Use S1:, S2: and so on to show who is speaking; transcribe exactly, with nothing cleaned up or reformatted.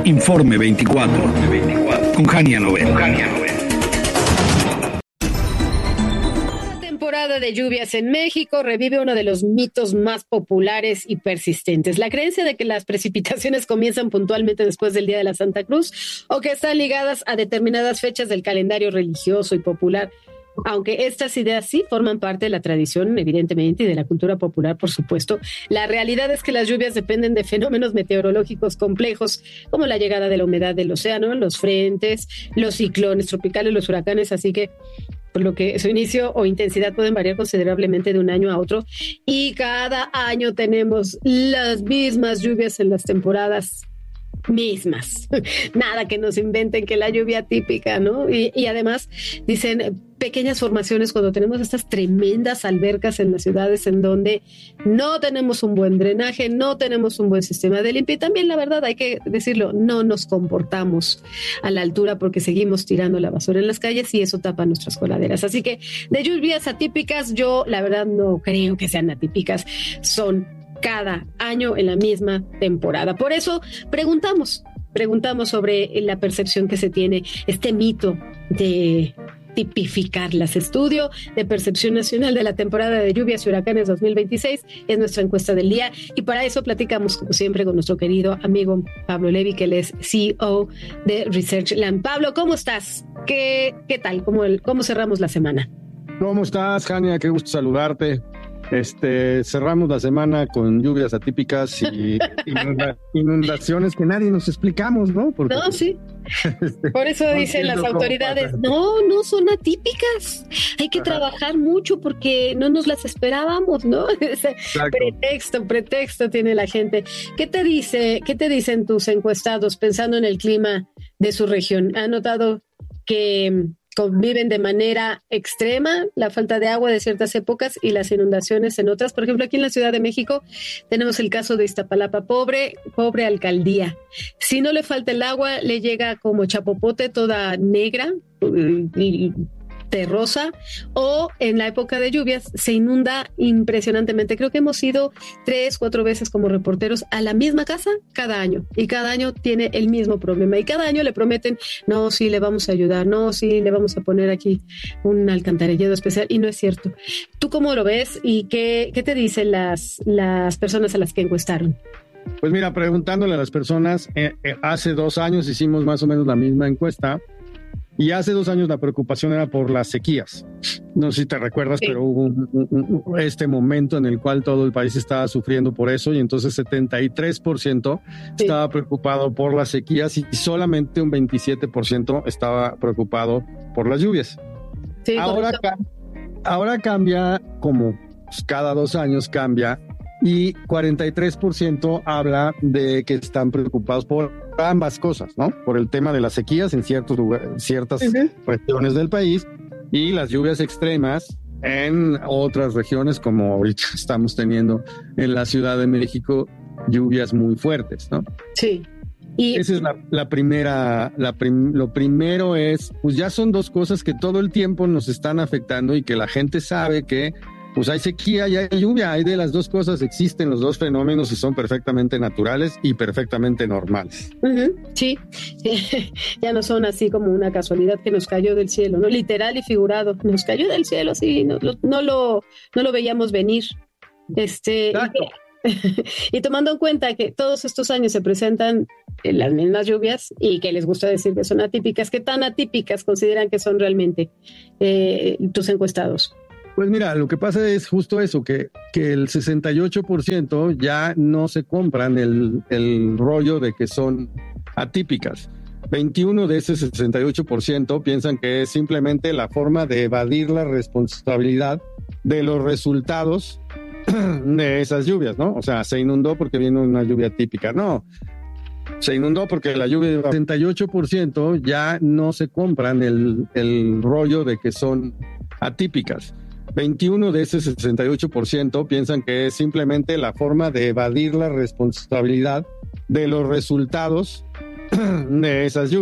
S1: Informe veinticuatro, con Jania Novel.
S2: La temporada de lluvias en México revive uno de los mitos más populares y persistentes: la creencia de que las precipitaciones comienzan puntualmente después del Día de la Santa Cruz o que están ligadas a determinadas fechas del calendario religioso y popular. Aunque estas ideas sí forman parte de la tradición, evidentemente, y de la cultura popular, por supuesto, la realidad es que las lluvias dependen de fenómenos meteorológicos complejos, como la llegada de la humedad del océano, los frentes, los ciclones tropicales, los huracanes, así que por lo que su inicio o intensidad pueden variar considerablemente de un año a otro, y cada año tenemos las mismas lluvias en las temporadas mismas. Nada que nos inventen que la lluvia típica, ¿no? Y, y además dicen pequeñas formaciones cuando tenemos estas tremendas albercas en las ciudades en donde no tenemos un buen drenaje, no tenemos un buen sistema de limpia, y también, la verdad, hay que decirlo, no nos comportamos a la altura porque seguimos tirando la basura en las calles y eso tapa nuestras coladeras. Así que de lluvias atípicas, yo la verdad no creo que sean atípicas, son cada año en la misma temporada. Por eso preguntamos, preguntamos sobre la percepción que se tiene, este mito de tipificarlas. Estudio de Percepción Nacional de la temporada de lluvias y huracanes dos mil veintiséis es nuestra encuesta del día, y para eso platicamos, como siempre, con nuestro querido amigo Pablo Levy, que él es C E O de Research Land. Pablo, ¿cómo estás? ¿Qué, qué tal? ¿Cómo, el, ¿Cómo cerramos la semana?
S3: ¿Cómo estás, Jania? Qué gusto saludarte. Este, cerramos la semana con lluvias atípicas y inunda, inundaciones que nadie nos explicamos, ¿no? Porque,
S2: no, sí. Por eso no dicen las autoridades, no, no son atípicas. Hay que Ajá. trabajar mucho porque no nos las esperábamos, ¿no? Ese pretexto, pretexto tiene la gente. ¿Qué te dice, qué te dicen tus encuestados pensando en el clima de su región? ¿Han notado que conviven de manera extrema la falta de agua de ciertas épocas y las inundaciones en otras? Por ejemplo, aquí en la Ciudad de México tenemos el caso de Iztapalapa, pobre, pobre alcaldía. Si no le falta el agua, le llega como chapopote toda negra y terrosa, o en la época de lluvias se inunda impresionantemente. Creo que hemos ido tres, cuatro veces como reporteros a la misma casa cada año, y cada año tiene el mismo problema, y cada año le prometen, no, sí, le vamos a ayudar, no, sí, le vamos a poner aquí un alcantarillado especial, y no es cierto. ¿Tú cómo lo ves y qué, qué te dicen las, las personas a las que encuestaron?
S3: Pues mira, preguntándole a las personas, eh, eh, hace dos años hicimos más o menos la misma encuesta. Y hace dos años la preocupación era por las sequías. No sé si te recuerdas, sí. pero hubo un, un, un, este momento en el cual todo el país estaba sufriendo por eso, y entonces setenta y tres por ciento sí. estaba preocupado por las sequías y solamente un veintisiete por ciento estaba preocupado por las lluvias. Sí, ahora, ca- ahora cambia, como pues, cada dos años cambia, y cuarenta y tres por ciento habla de que están preocupados por ambas cosas, ¿no? Por el tema de las sequías en ciertos lugares, ciertas uh-huh. regiones del país, y las lluvias extremas en otras regiones, como ahorita estamos teniendo en la Ciudad de México, lluvias muy fuertes, ¿no?
S2: Sí.
S3: Y esa es la, la primera, la prim, lo primero es, pues ya son dos cosas que todo el tiempo nos están afectando y que la gente sabe que pues hay sequía y hay lluvia, hay de las dos cosas, existen los dos fenómenos y son perfectamente naturales y perfectamente normales.
S2: Uh-huh, sí, ya no son así como una casualidad que nos cayó del cielo, ¿no? Literal y figurado, nos cayó del cielo, sí, no, no, no, lo, no lo veíamos venir. Este, y, y tomando en cuenta que todos estos años se presentan las mismas lluvias y que les gusta decir que son atípicas, ¿qué tan atípicas consideran que son realmente eh, tus encuestados?
S3: Pues mira, lo que pasa es justo eso, que, que el sesenta y ocho por ciento ya no se compran el, el rollo de que son atípicas. veintiuno de ese sesenta y ocho por ciento piensan que es simplemente la forma de evadir la responsabilidad de los resultados de esas lluvias, ¿no? O sea, se inundó porque vino una lluvia típica. No, se inundó porque la lluvia... El sesenta y ocho por ciento ya no se compran el, el rollo de que son atípicas. veintiuno de ese sesenta y ocho por ciento piensan que es simplemente la forma de evadir la responsabilidad de los resultados de esas lluvias.